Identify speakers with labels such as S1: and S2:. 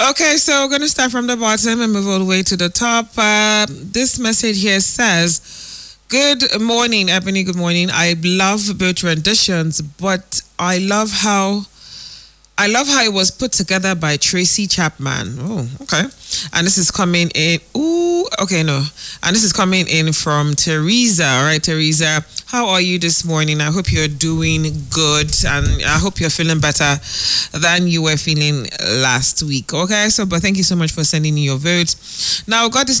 S1: Okay, so we're going to start from the bottom and move all the way to the top. This message here says, "Good morning, Ebony. Good morning. I love both renditions, but I love how it was put together by Tracy Chapman." Oh, okay. And this is coming in. Ooh, okay, no. And this is coming in from Teresa. All right, Teresa. How are you this morning? I hope you're doing good, and I hope you're feeling better than you were feeling last week. Okay, so but thank you so much for sending in your votes. Now, got this